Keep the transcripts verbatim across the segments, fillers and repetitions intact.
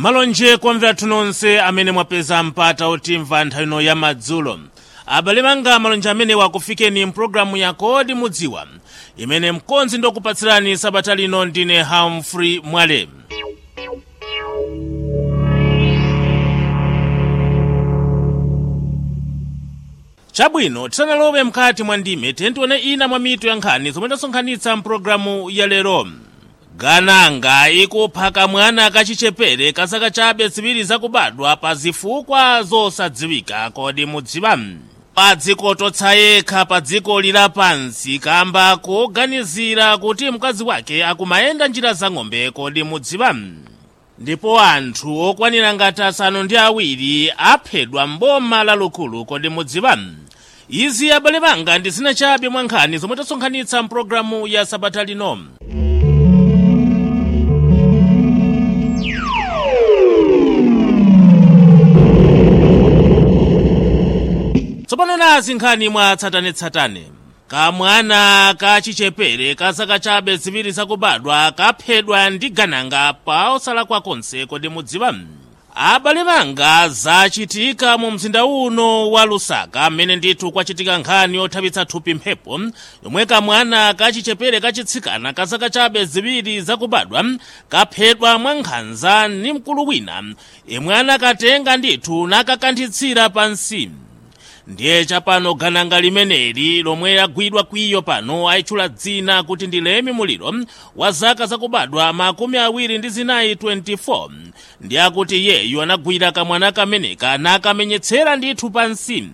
Malonje kwamvera tunonse amene mwapeza mpata otimva nthawi ino ya madzulo. Abale manga malonje amene wakufikeni mpulogalamu ya Kodi Mudziwa, imene mkonzi ndokupatsirani sabata lino ndine Humphrey Mwale. Chabwino tisanalowe mkati mwa ndime tentione ina mwa mitu ya nkhani zomwe tasonkhanitsa mpulogalamu ya lero. Gananga ikuphaka mwana kachichepere kasaka chabe ziwiri zakubadwa pa zifukwa zosadziwika. Kodi mudziwa? Pa dziko totsayekha pa dziko lapansi kamba kuganizira kuti mkazi wake akumayenda njira za ng'ombe. Kodi mudziwa? Ndipo anthu okwanira ngati asanu ndi awiri aphedwa mboma lalukulu. Kodi mudziwa? Izi abale banga ndi zina chabe mwa nkhani zomwe tasonkhanitsa mpulogalamu ya sabata lino. Tsopano nazi nkhani mwa tsatanetsatane. Kamwana kachichepere kasaka chabe ziwiri zakubadwa kaphedwa ndi gananga pa osala kwa konse. Kodi mudziwa? Abale banga zachitika mu mzinda uno wa Lusaka mmene ndithu kwachitika nkhani yothabwitsa thupi mphepo yomwe kamwana kachichepere kachitsikana kasaka chabe ziwiri zakubadwa kaphedwa mwa nkhanza ndi mkulu wina yemwe anakatenga ndithu nakakanthitsira pansi. Ndiye chapano gananga limeneli lomwe agwidwa kwiyo pano ayitchula dzina kuti ndi Lemi Muliro wa zaka zakubadwa makumi awiri ndi zinayi twenty-four. Ndiye akuti yeyu anagwira kamwana kameneka nakamenyetsera ndithu pansi.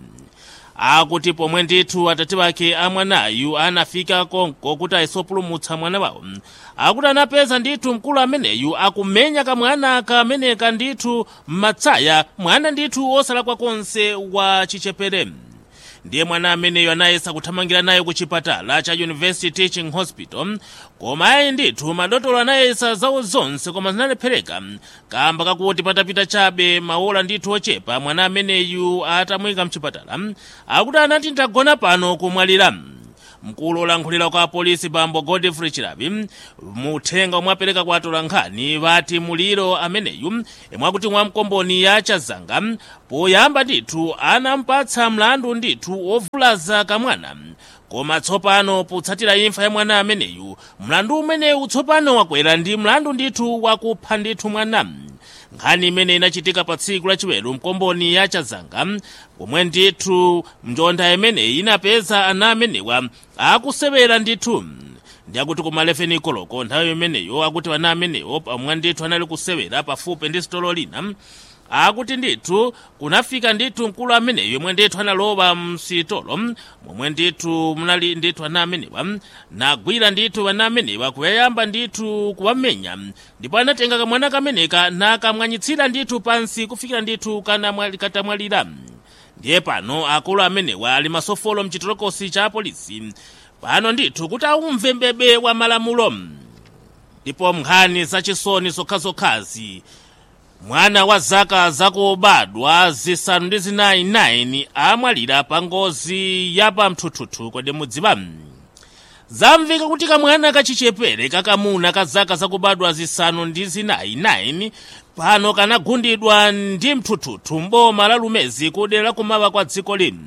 Akuti pomwe ndithu atati wake amwanayu anafika konko kuti ayisopulumutsa mwana wawo, akuti anapeza ndithu mkulu ameneyu akumenya kamwana kameneka ndithu m'matsaya, mwana ndithu osala kwa konse wa chichepere. Ndiye mwana ameneyu anayesa kuthamangira naye ku chipatala cha University Teaching Hospital, koma ayi ndithu madotolo anayesa zawo zonse koma zinalephereka kamba kakuti patapita chabe maola ndithu ochepa mwana ameneyu atamwika mchipatala. Akuti anati ndagona pano kumwalira. Mkulu olankhulira kwa polisi bambo Godfrey Chilabi muthenga omwe apereka kwa atolankhani vati Muliro ameneyu yemwe akuti mwamkomboni ya Chazanga poyamba ndithu anampatsa mlandu ndithu ovulaza kamwana, koma tsopano potsatira imfa ya mwana ameneyu mlandu umenewu tsopano wakwera ndi mlandu ndithu wakupha ndithu mwana. Nkhani imene inachitika pa tsiku lachiwelo mkomboni ya Chazanga pomwe ndithu mnjonda imeneyi inapeza ana amenewa akusewera ndithu. Ndi akuti kuma eleven koloko nthawi imeneyo akuti ana amenewo pomwe ndithu anali kusewera pafupi ndi sitolo lina, akuti ndithu kunafika ndithu mkulu ameneyo yemwe ndithu analowa msitolo momwe ndithu munali ndithu ana amenewa nagwira ndithu ana amenewa kuyayamba ndithu kuwamenya, ndipo anatenga kamwana kameneka nakamwanyitsira ndithu pansi kufikira ndithu kana katamwalira. Ndiye pano akulu amenewa ali masofolo mchitolokosi cha polisi pano ndithu kuti aumve mbebe wa malamulo. Ndipo nkhani zachisoni zokhazokhazi, mwana wa zaka zakubadwa zisanu ndi zinayi nine amwalira pa ngozi ya pamthuthuthi. Kodi mudziwa? Zamveka kuti kamwana kachichepere kakamuna ka zaka zakubadwa zisanu ndi zinayi nine pano kanagundidwa ndi mthuthuthi mboma la Lumezi kudera kumawa kwa dziko lino.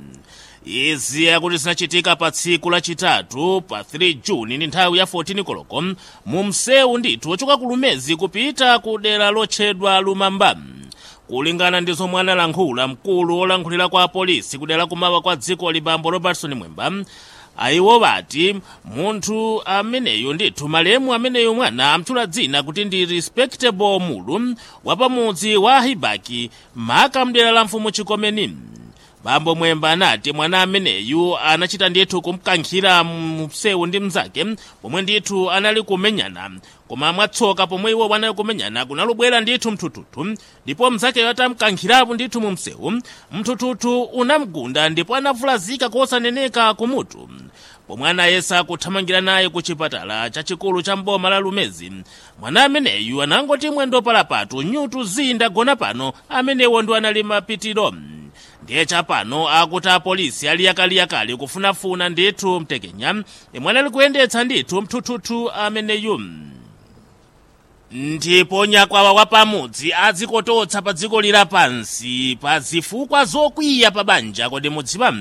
Izi akuti zinachitika pa tsiku lachitatu pa three June ndi nthawi ya fourteen koloko mu msewu ndithu ochoka ku Lumezi kupita kudera lotchedwa Lumamba. Kulingana ndi zomwe analankhula mkulu olankhulira kwa polisi kudera kumawa kwa dziko libambo Robertson Mwemba, ayiwo bati munthu ameneyo ndithu malemu ameneyo mwana amtchula dzina kuti ndi Respectable Mulu wapamudzi wa Hibaki maka mdera la mfumu Chikomeni. Bambo Mwemba anati mwana ameneyu anachita ndithu kumkankhira msewu ndi mzake pomwe ndithu anali kumenyana, koma mwatsoka pomwe iwo wanali kumenyana kunalubwera ndithu mthuthuthi, ndipo mzake atamkankhirapo ndithu mu msewu mthuthuthi unamgunda ndipo anavulazika kosaneneka kumutu. Pomwe anayesa kuthamangira naye ku chipatala chachikulu cha mboma la Lumezi, mwana ameneyu anangoti mwendo palapatu nyutu zinda gona pano amenewo ndo anali mapitiro. Ndiye chapano akuti apolisi ali yakaliyakali kufunafuna ndithu mtekenya yemwe anali kuyendetsa ndithu mthuthuthi ameneyu. ndipo nyakwawa wa pamudzi adzikototsa pa dziko lapansi pa zifukwa zokwiya pa banja. Kodi mudziwa?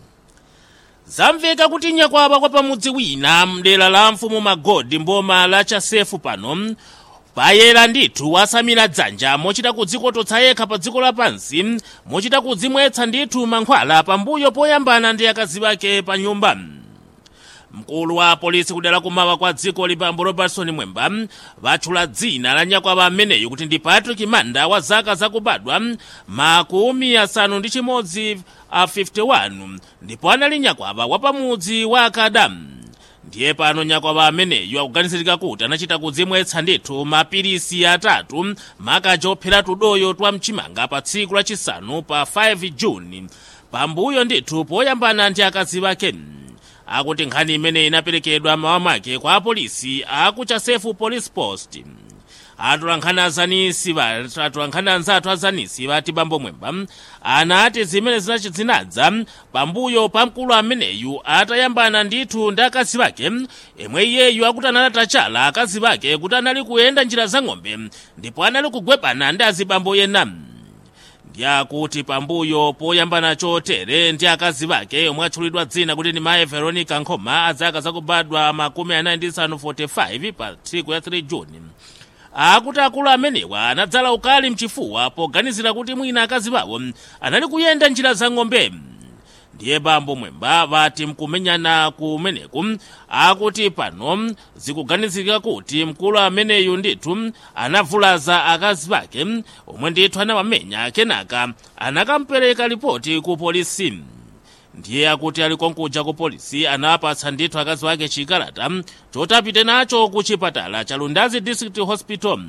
Zamveka kuti nyakwawa wa pamudzi wina mdera la mfumu Magodi mboma la Chasefu pano payera ndithu wasamira dzanja mochita kudzikototsa yekha pa dziko lapansi, mochita kudzimwetsa ndithu mankhwala pambuyo poyambana ndi akazi ake pa nyumba. Mkulu wa polisi kudera kumawa kwa dziko Libambo Robertson Mwemba vatchula dzina la nyakwawa ameneyu kuti ndi Patrick Manda wa zaka zakubadwa makumi asanu ndi chimodzi a fifty-one, ndipo anali nyakwawa wa pamudzi wa Akadamu. Ndiye pano nyakwawa ameneyu akuganizirika kuti anachita kudzimwetsa ndithu mapilisi atatu makaja ophera tudoyo twa mchimanga pa tsiku lachisanu pa five June pambuyo ndithu poyambana ndi akazi ake. Akuti nkhani imene inaperekedwa mawa make kwa polisi aku Chasefu Police Post. Atolankhani azanisi atolankhani anzathu azanisi vati Bambo Mwemba anati zimene zinadza pambuyo pa mkulu ameneyu atayambana ndithu ndi akazi ake, emwe iyeyu akuti anatachala akazi ake kuti anali kuyenda njira za ng'ombe ndipo anali kugwepana ndi azibambo yena. Yakuti pambuyo poyambana chotere ndi akazi ake omwe atchulidwa dzina kuti ndi Mayi Veronica Nkhoma azaka zakubadwa makumi anayi ndi asanu forty-five pa tsiku ya three June, akuti akulu amenewa anadzala ukali mchifuwa poganizira kuti mwina akazi awo anali kuyenda njira za ng'ombe. Ndiye Bambo Mwemba vati mkumenyana kumeneku akuti pano zikuganizirika kuti mkulu ameneyu ndithu anavulaza akazi ake omwe ndithu anawamenya kenaka anakampereka ripoti ku polisi. Ndiye akuti ali konkuja ku polisi anapatsa ndithu akazi ake chikalata chotapite nacho ku chipatala cha Lundazi District Hospital.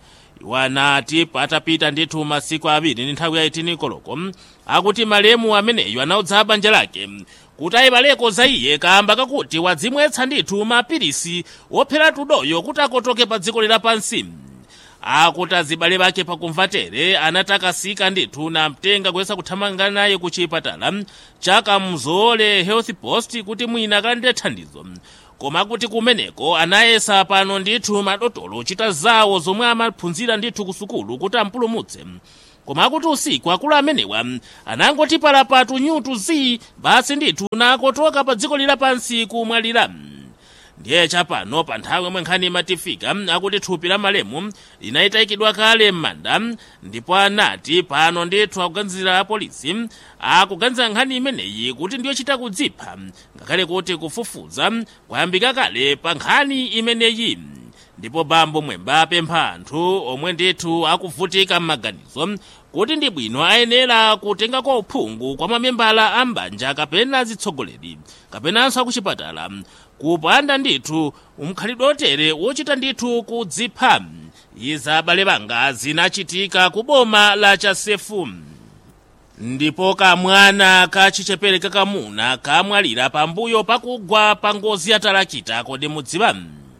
Wanati patapita ndithu masiku awiri ndi nthawi ya eighteen koloko akuti malemu ameneyu anaudza banja lake kuti ayibaleko za iye kamba kakuti wadzimwetsa ndithu mapilisi ophera tudoyo kuti akotoke pa dziko lapansi. Akuti azibale bake pakumvatere anatakasika ndithu namtenga kuyesa kuthamanga naye ku chipatala cha Kamzole Health Post kuti mwina akalandire thandizo. Koma kuti kumeneko anayesa pano ndithu madotolo chita zawo zomwe amaphunzira ndithu ku sukulu kuti ampulumutse. Koma kuti usiku akulu amenewa anangoti palapatu nyutu zi basi ndithu nakotoka pa dziko lapansi kumwalira. Ndiye chapano pa nthawi yomwe nkhani imatifika akuti thupi la malemu linayitayikidwa kale m'manda, ndipo anati pano ndithu akuganizira polisi akuganiza nkhani imeneyi kuti ndiyo chita kudzipha, ngakhale kuti kufufuza kwayambika kale pa nkhani imeneyi. Ndipo Bambo Mwemba apempha anthu omwe ndithu akuvutika m'maganizo kuti ndi bwino ayenera kutenga kwa uphungu kwa mamembala a mbanja kapena zitsogoleri kapenanso akuchipatala kupanda ndithu umkhalidwe otere wochita ndithu kudzipha. Izi abale banga zinachitika ku boma la Chasefu. Ndipo kamwana kachichepere kakamuna kamwalira pambuyo pakugwa pa ngozi ya talakita. Kodi mudziwa?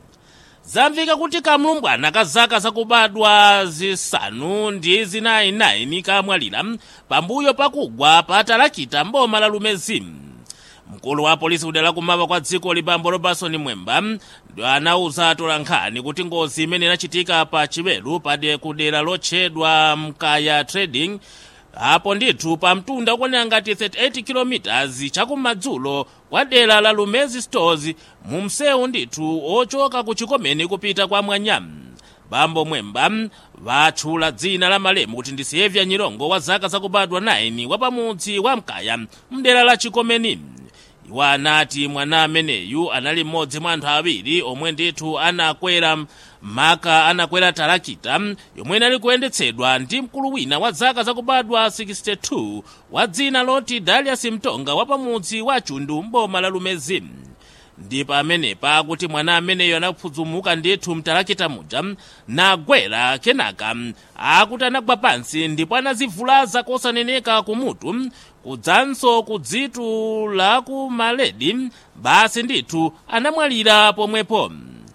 Zamveka kuti kamlumbwana ka zaka zakubadwa zisanu ndi zinayi nayi kamwalira pambuyo pakugwa pa talakita mboma la Lumezi. Mkulu wa polisi kudera kumawa kwa dziko Libambo Robertson Mwemba ndo anauza atolankhani kuti ngozi imene inachitika pa Chiberu pade kudera lotchedwa Mkaya Trading apo ndithu pa mtunda ukwanira ngati thirty-eight kilometers chakumadzulo kwa dera la Lumezi Stores mu msewu ndithu ochoka ku Chikomeni kupita kwa Mwanyamu. Bambo Mwemba vatchula dzina la malemu kuti ndi Sevya Nyirongo wa zaka zakubadwa nine wa pamudzi wa Mkaya mdera la Chikomeni. Iwo anati mwana ameneyu anali mmodzi mwa anthu awiri omwe ndithu anakwera maka anakwera talakita yomwe inali kuyendetsedwa ndi mkulu wina wa zaka zakubadwa sixty-two wa dzina loti Dalius Mtonga wa pamudzi wa Chundu mboma la Lumezi. Ndipo amenepa kuti mwana ameneyo anaphudzumuka ndithu mtalakita muja nagwera kenaka akuti anagwa pansi ndipo anazivulaza kosaneneka kumutu kudzanso kudzitu la ku maledi basi ndithu anamwalira pomwepo.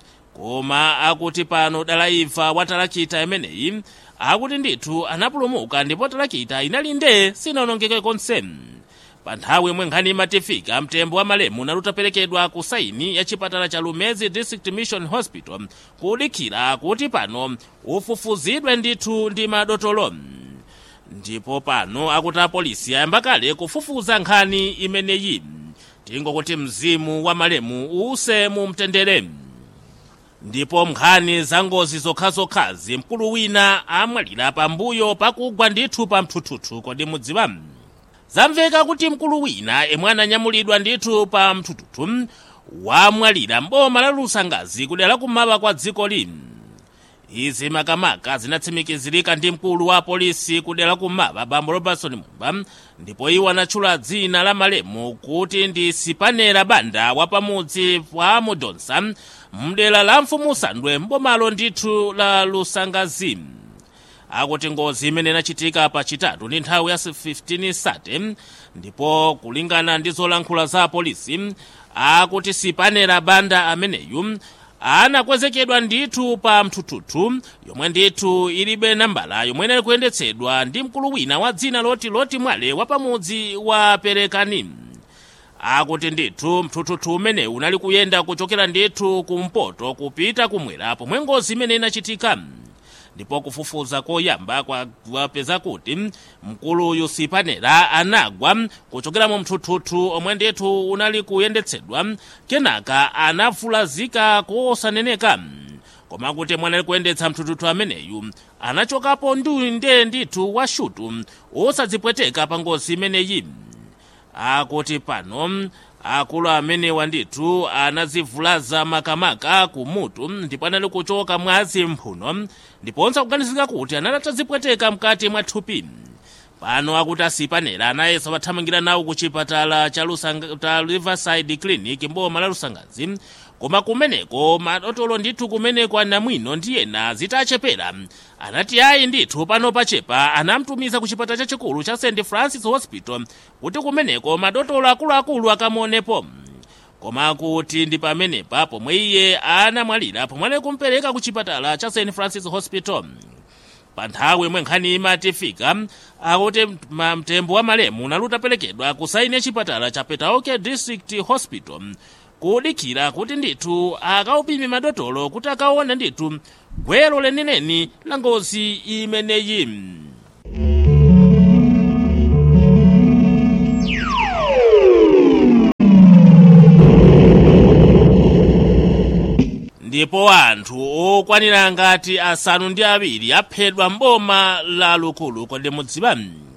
Koma akuti pano dalaiva wa talakita imeneyi akuti ndithu anapulumuka ndipo talakita inali nde sinawonongeke konse. Pa nthawi yomwe nkhani imatifika, mtembo wa malemu unalutaperekedwa ku saini ya chipatala cha Lumezi District Mission Hospital kudikira kuti pano ufufuzidwe ndithu ndi madotolo. Ndipo pano akuti apolisi ayamba kale kufufuza nkhani imeneyi. Tingokuti mzimu wa malemu use mu mtendere. Ndipo nkhani za ngozi zokhazokhazi, mkulu wina amwalira pambuyo pakugwa ndithu pa mthuthuthu. Kodi mudziwa? Zamveka kuti mkulu wina emwe ananyamulidwa ndithu pa mthuthuthu wamwalira mboma la Lusangazi kudera kummawa kwa dziko lino. Izi makamaka zinatsimikizirika ndi mkulu wa polisi kudera kummawa Bambo Robertson Mumba, ndipo iwo anatchula dzina la malemu kuti ndi Sipanera Banda wapamudzi wa Mudonsa mdera la Mfumu Sandwe mbomalo ndithu la Lusangazi. Akuti ngozi imene inachitika pa chitatu ndi nthawi ya fifteen thirty, ndipo kulingana ndi zolankhula za polisi akuti Sipanera Banda ameneyu anakwezekedwa ndithu pa mthuthuthu yomwe ndithu ilibe nambala yomwe inali kuyendetsedwa ndi mkulu wina wa dzina loti loti Mwale wapamudzi wa Perekani. Akuti ndithu mthuthuthu umene unali kuyenda kuchokera ndithu kumpoto kupita kumwera pomwe ngozi imene inachitika. Ndipo kufufuza koyamba kwapeza kuti mkulu uyu Sipanera anagwa kuchokera mu mthuthuthu omwe ndithu unali kuyendetsedwa, kenaka anavulazika kosaneneka. Koma kuti mwana ali kuyendetsa mthuthuthu ameneyu anachokapo nde ndithu wa shutu osadzipweteka pa ngozi imeneyi. Akuti pano akulu amenewa ndithu anazivulaza makamaka kumutu, ndipo anali kuchoka mwazi mphuno, ndiponso kuganizika kuti anatazipweteka mkati mwa thupi. Pano akuti Sipanera anayesa wathamangira nawo ku chipatala cha Lusanga, Riverside Clinic mboma la Lusangazi, koma kumeneko madotolo ndithu kumeneko anamwino ndiyena zitachepera anati ayi ndithu pano pachepa, anamtumiza ku chipatala chachikulu cha Saint Francis Hospital kuti kumeneko madotolo akuluakulu akamuonepo. Koma kuti ndi pamenepa pomwe iye anamwalira pomwe anali kumpereka ku chipatala cha Saint Francis Hospital. Pa nthawi imwe nkhani imatifika akuti mtembo wa malemu unalutaperekedwa ku saini ya chipatala cha Petauke District Hospital kudikira kuti ndithu akaupime madotolo kuti akaona ndithu gwero leneneni la ngozi imeneyi. Ndipo anthu okwanira ngati asanu ndi awiri aphedwa mboma la Lukulu. Kodi mudziwa?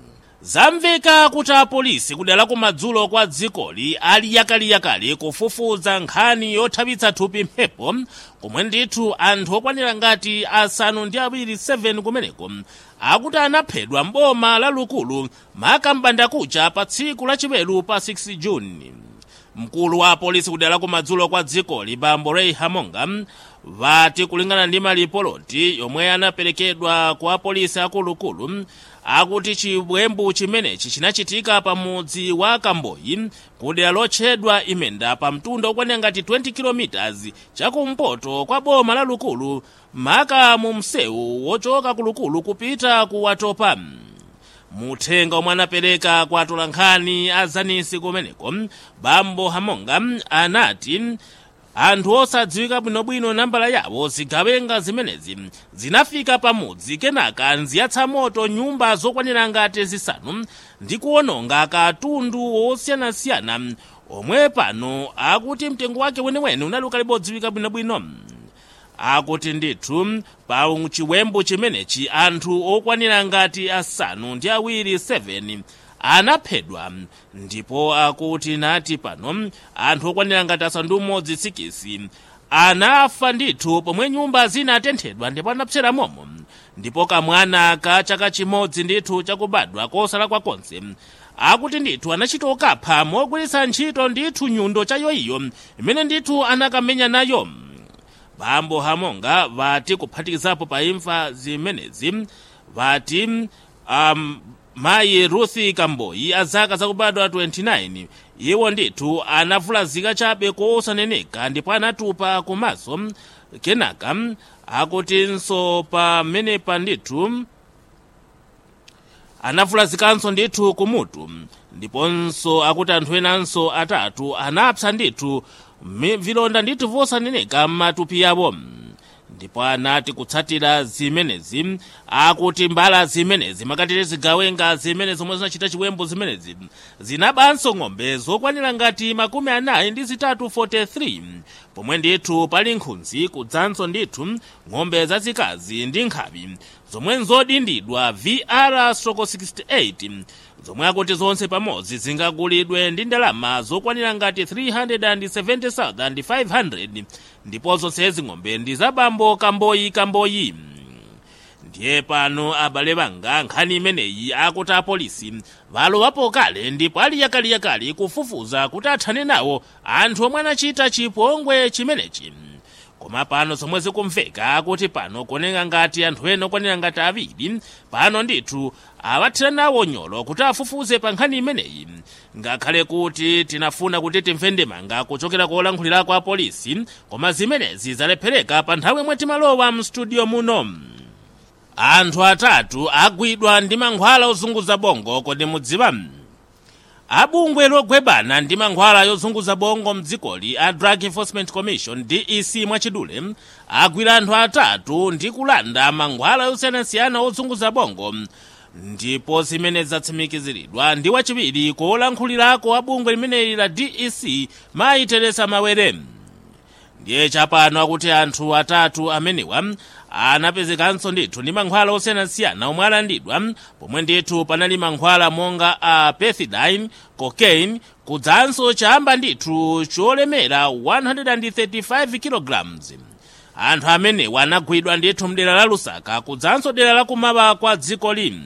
Zamveka kuti apolisi kudera kumadzulo kwa dzikoli ali yakaliyakali kufufuza nkhani yothabitsa thupi mphepo, komwe ndithu anthu okwanira ngati asanu ndi awiri seven kumeneko akuti anaphedwa mboma la Lukulu makambanda kucha pa tsiku lachiweru pa six June. Mkulu wa polisi kudera kumadzulo kwa dzikoli Bambo Ray Hamonga vati kulingana ndi malipoloti yomwe anaperekedwa kwa polisi akulukulu akuti chibwembu chimenechi chinachitika pamudzi wa Kamboyi kudera lotchedwa Imenda pa mtunda okwanira ngati twenty kilometers chakumpoto kwa boma la Lukulu maka mu msewu wochoka ku Lukulu kupita ku Watopa. Muthenga omwe anapereka kwa atolankhani azanisi kumeneko Bambo Hamonga anati anthu osadziwika bwinobwino nambala yawo zigawenga zimenezi zinafika pamudzi kenaka nziyatsa moto nyumba zokwanira ngati zisanu ndi kuwononga katundu osiyanasiyana omwe pano akuti mtengo wake weniweni unali ukalibodziwika bwinobwino. Akuti ndithu pa chiwembu chimenechi anthu okwanira ngati asanu ndi awiri seven anaphedwa, ndipo akuti nati pano anthu okwanira ngati asanu ndi umodzi sikisi anafa ndithu pomwe nyumba zinatenthedwa ndipo anapsera momo, ndipo kamwana ka chaka chimodzi ndithu chakubadwa kosala kwa konse akuti ndithu anachita okapha mogwiritsa ntchito ndithu nyundo chayo iyo imene ndithu anakamenya nayo. Bambo Hamonga vati kuphatikizapo pa imfa zimenezi vati um, mayi Ruthi Kamboyi azaka zakubadwa twenty-nine iwo ndithu anavulazika chabe kosaneneka ndipo anatupa kumaso, kenaka akutinso pamenepa ndithu anavulazikanso ndithu kumutu, ndiponso akuti anthu enanso atatu anapsa ndithu vilonda ndithu vosaneneka m'matupi yawo. Ndipo anati kutsatira zimenezi akuti mbala zimenezi makatire zigawenga zimenezi zomwe zinachita chiwembu zimenezi zinabanso ng'ombe zokwanira ngati makumi anayi ndi zitatu forty-three, pomwe ndithu pali nkhunzi kudzanso ndithu ng'ombe zazikazi ndi nkhavi zomwe nzodindidwa V R sixty-eight, zomwe akuti zonse pamodzi zingagulidwe ndi ndalama zokwanira ngati three hundred seventy thousand five hundred, ndipo zonsezi ng'ombe ndi za bambo Kamboyi Kamboyi. Ndiye pano abale banga nkhani imeneyi akuti apolisi valowapo kale ndipo ali yakaliyakali kufufuza kuti athane nawo anthu omwe anachita chipongwe chimenechi. Koma pano zomwe zikumveka kuti pano kuoneka ngati anthu ena okwanira ngati awiri pano ndithu awathira nawo nyolo kuti afufuze pa nkhani imeneyi, ngakhale kuti tinafuna kuti timve ndemanga kuchokera kolankhulira kwa apolisi, koma zimenezi zalephereka pa nthawi yomwe timalowa mstudio muno. Anthu atatu agwidwa ndi mankhwala ozunguza bongo. Kodi mudziwa? Abungwe logwebana ndi mankhwala yozunguza bongo mdzikoli a Drug Enforcement Commission D E C mwachidule agwira anthu atatu ndi kulanda mankhwala yosiyanasiyana ozunguza bongo, ndipo zimene zatsimikiziridwa ndi wachiwiri kolankhulirako abungwe limeneli la D E C Mayi Teresa Mawere. Ndiye chapano akuti anthu atatu amenewa anapezekanso ndithu ndi mankhwala osiyanasiyana omwe alandidwa, pomwe ndithu panali mankhwala monga a pethidine, cocaine, kudzanso chamba ndithu cholemera one hundred thirty-five kilograms. Anthu amenewa anagwidwa ndithu mdera la Lusaka kudzanso dera la kumawa kwa dziko lino.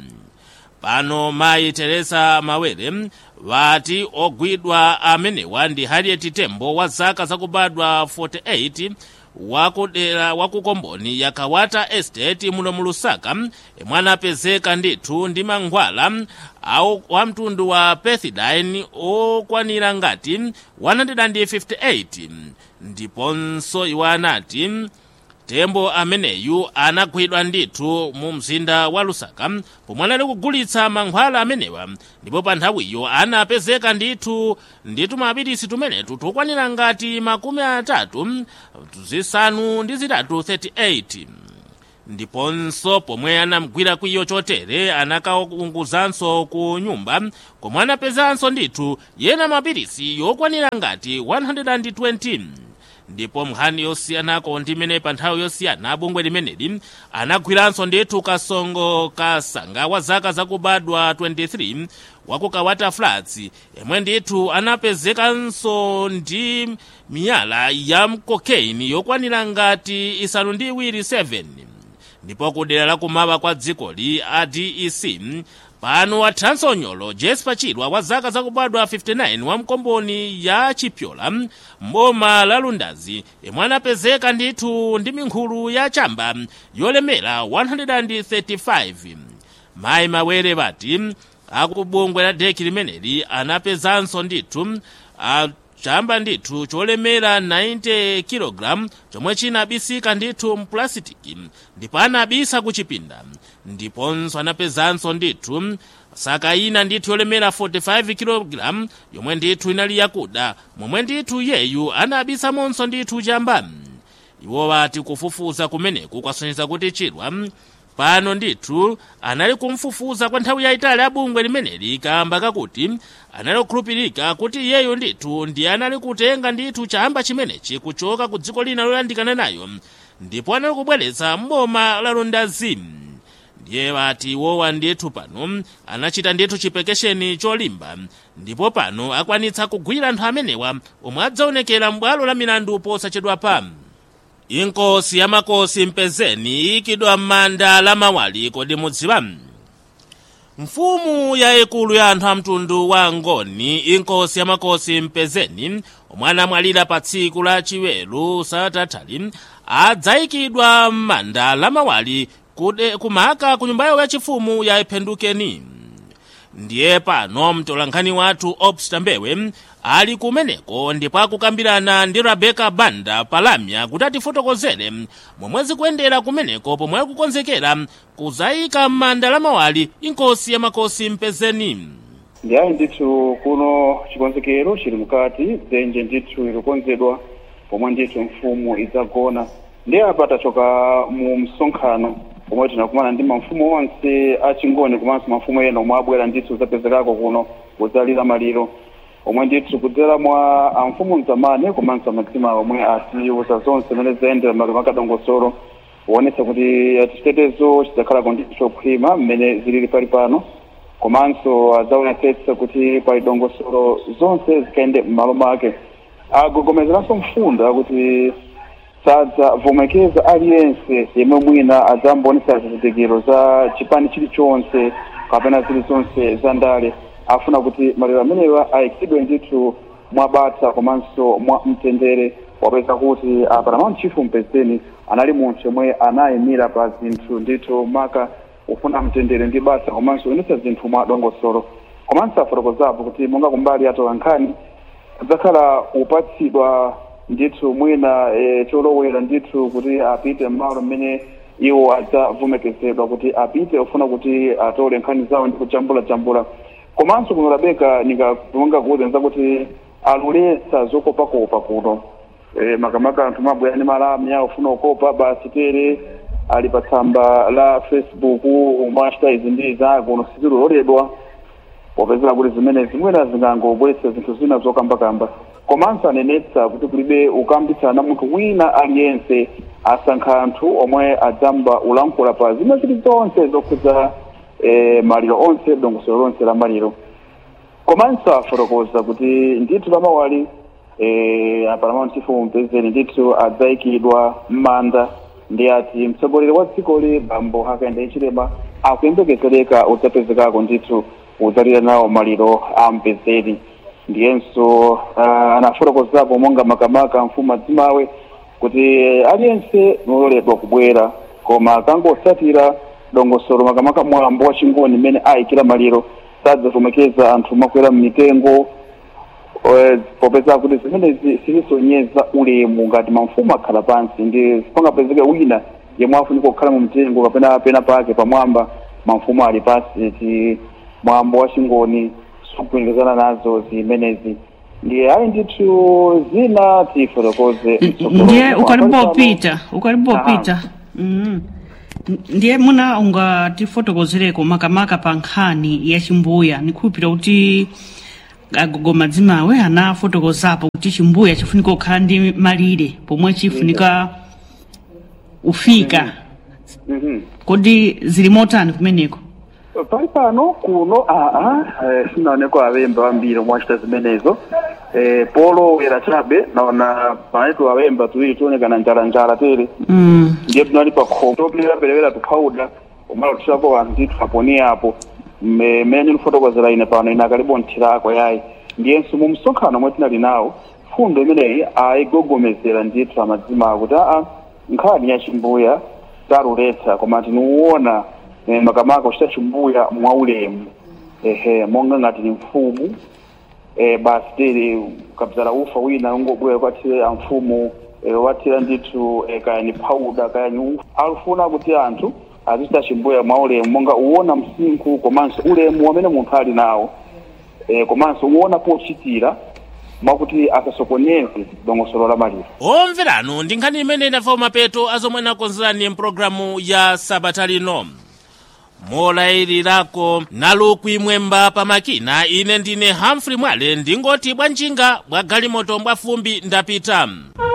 Pano Mayi Teresa Mawere vati ogwidwa amenewa ndi Harriet Tembo wa zaka zakubadwa forty-eight wakudera wakukomboni ya Kawata Estate muno mu Lusaka, imwe anapezeka ndithu ndi mankhwala au wa mtundu wa pethidine okwanira ngati one hundred fifty-eight. Ndiponso iwo anati Tembo ameneyu anagwidwa ndithu mu mzinda wa Lusaka pomwe anali kugulitsa mankhwala amenewa, ndipo pa nthawiyo anapezeka ndithu ndithu mapilisi tumenetu tukwanira ngati makumi atatu zisanu ndi zitatu thirty-eight. Ndiponso pomwe anamgwira kwiyo chotere anakaunguzanso ku nyumba komwe anapezanso ndithu yena mapilisi yokwanira ngati one hundred twenty. Ndipo mnkhani yosiyanako ndimene pa nthawi yosiyana bungwe limeneli anagwiranso ndithu Kasongo Kasanga wa zaka zakubadwa twenty-three waku Kawata Flats, yemwe ndithu anapezekanso ndi miyala ya cocaine yokwanira ngati isanu ndi iwiri seven. Ndipo kudera la kumawa kwa dzikoli a D E C pano wathanso nyolo Jesper Chilwa wa zaka zakubadwa fifty-nine wa mkomboni ya Chipyola mboma la Lundazi, yemwe anapezeka ndithu ndi minkhulu ya chamba yolemera one hundred thirty-five. Mayi Mawere vati akubungwe la deki limeneli anapezanso ndithu chamba ndithu cholemera ninety kilogram chomwe chinabisika ndithu mplasitiki ndipo anabisa kuchipinda. Ndiponso anapezanso ndithu sakaina ndithu yolemera forty-five kilogram yomwe ndithu inali yakuda, momwe ndithu yeyu anabisa monso ndithu chamba. Iwo vati kufufuza kumeneku kwasonyeza kuti Chilwa pano ndithu anali kumfufuza kwa nthawi yayitali abungwe limeneli kamba kakuti anali kukhulupirika kuti yeyo ndithu ndi anali kutenga ndithu chamba chimenechi kuchoka ku dziko lina loyandikana nayo, ndipo anali kubweretsa mboma la Lundazi. Ndiye vati wowa ndithu pano anachita ndithu chipekesheni cholimba, ndipo pano akwanitsa kugwira anthu amenewa omwe adzaonekera m'bwalo la milandu posachedwa pa. Inkosi ya makosi mpezeni ikidwa m'manda la Mawali. Kodi mudziwa? Mfumu ya ikulu ya anthu amtundu wa Ngoni inkosi ya makosi mpezeni omwe anamwalira pa tsiku la chiweru satatali adzayikidwa m'manda la Mawali kude kumaka ku nyumba yawo yachifumu ya Iphendukeni. ndiye pano mtolankhani wathu Obsta Mbewe ali kumeneko ndipo akukambirana ndi Rebecca Banda Palamya kuti atifotokozere momwe zikuyendera kumeneko pomwe kukonzekera kuzayika m'manda mawali inkosi ya makosi mpezeni. Ndiye ndithu kuno chikonzekero chili mukati dzenje ndithu ikukonzedwa pomwe ndithu mfumu idzagona. Ndiye apa tachoka mu msonkhano pomwe tinakumana ndi mafumu onse achingoni komanso mafumu ena omwe abwera ndithu zapezekako kuno kudzalira maliro omwe ndithu kudzera mwa amfumu mzamani komanso amadzimayi omwe atiuza zonse zimene zayendera malo makadongosolo kuonetsa kuti chitetezo chidzakhalako ndithu chokhwima mmene zilili pali pano komanso adzaonetsetsa kuti pali dongosolo zonse zikayende m'malo make. Agogomezeranso mfunda kuti sadzavomekeza aliyense yemwe mwina adzambonesa zizitikiro za chipani chilichonse kapena zilizonse za ndale. Afuna kuti maliro amenewa ayikidwe ndithu mwabata komanso mwa mtendere wapeza kuti Paramount Chief mpezeni anali munthu yemwe anayimira pa zinthu ndithu maka ufuna mtendere ndi basa komanso unisa zinthu mwa dongosolo komanso afotokozapo kuti monga kumbali atolankhani adzakhala upatsidwa ndithu mwina e, cholowera ndithu kuti apite m'malo mmene iwo adzavomekezedwa kuti apite ufuna kuti atole nkhani zawo ndi kuchambula chambula komanso kuno Rebecca nikatunga kuuzenza kuti aluletsa zokopakopa kuno e, makamaka anthu mabwera ndi malamya ufuna ukopa basi tere ali pa tsamba la Facebook umachita izi ndi zako kuno siziloledwa popezera kuti zimene zimwena zingangobweretsa zinthu zina zokambakamba komanso anenetsa kuti kulibe ukambitsana munthu wina aliyense asankha anthu omwe adzamba ulankhula pa zimene zili zonse zokhudza e, maliro onse dongosolo lonse la maliro komanso afotokoza kuti ndithu lamawali e, Paramount Chief mpezeni ndithu adzayikidwa m'manda ndi ati mtsogoleri wa dzikoli Bambo Hakainde Hichilema akuyembekezereka udzapezekako ndithu udzalira nawo maliro a mpezeni. Ndiyenso uh, anafotokozapo monga makamaka mfumu adzimawe kuti aliyense nololedwa kubwera koma akangosatira dongosolo makamaka mwambo wa chingoni mmene ayikira maliro sadzavomekeza anthu makwera mmitengo popeza kuti zimene zisonyeza ulemu ngati mamfumu akhala pansi ndi pangapezeke wina yemwe afunika kukhala mu mtengo kapena pena pake pamwamba mamfumu ali pansi ti mwambo wa chingoni sukuyingizana nazo zimenezi. Ndiye ayi ndithu zina tifotokoze ndiye ukalipo pita ukalipo pita mm ndiye muna unga tifotokozereko makamaka pa nkhani ya chimbuya nikhupira kuti agogo madzimawe anafotokozapo kuti chimbuya chifunika kukhala ndi malire pomwe chifunika ufika mhm kodi zili motani kumeneko pali pano kuno a a sinaoneko awemba ambiri mwachita zimenezo eh polo wera chabe naona panetu awemba tuili tuonekana njala njala tere mm ndiye tunali pa khoto pera pera tukauda omalo tushako andithu aponia hapo mmene nifotokozera ine pano ina kalibo nthirako yayi ndiye mu msonkhano mwe tinali nawo fundo imeneyi ayigogomezera ndithu amadzima kuti a nkhani ya chimbuya taruletsa koma tinuona eh, makamaka kuchita chimbuya mwaulemu ehe monga ngati ni mfumu eh basi tere kabzala ufa wina ngobwera kwatire amfumu eh, watira ndithu eh, kaya ni powder kaya ni alufuna kuti anthu azita chimbuya mwaulemu monga uona msinku komanso ulemu amene munthu ali nawo eh komanso uona pochitira makuti akasokoneze dongosolo la maliro. Omverano ndi nkhani imene inafa mapeto azomwe nakonzerani mpulogalamu ya Sabata lino. Molayilirako nalukwi mwemba pamakina ine ndine Humphrey Mwale ndingoti bwanjinga bwa galimoto mbwa fumbi ndapita.